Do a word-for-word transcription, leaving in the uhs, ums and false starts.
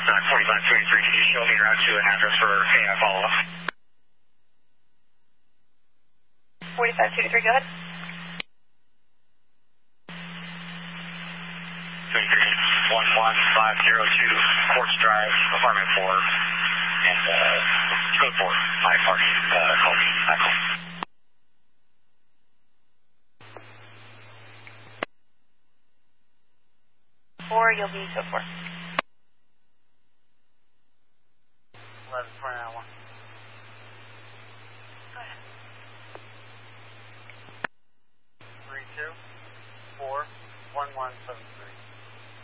forty-five twenty-three, can you show me route to an address for A I follow-up? forty-five twenty-three, go ahead. twenty-three, one one five zero two, Quartz Drive, apartment four, and uh, code four, my party, uh, called me. I called. Four, you'll be code four. eleven twenty-nine one.